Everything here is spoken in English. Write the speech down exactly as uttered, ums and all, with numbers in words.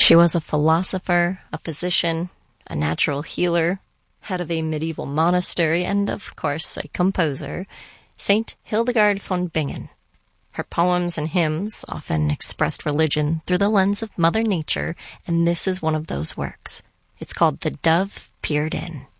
She was a philosopher, a physician, a natural healer, head of a medieval monastery, and, of course, a composer, Saint Hildegard von Bingen. Her poems and hymns often expressed religion through the lens of Mother Nature, and this is one of those works. It's called The Dove Peered In.